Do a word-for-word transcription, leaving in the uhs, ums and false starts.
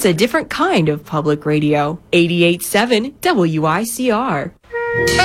It's a different kind of public radio. eighty-eight point seven W I C R.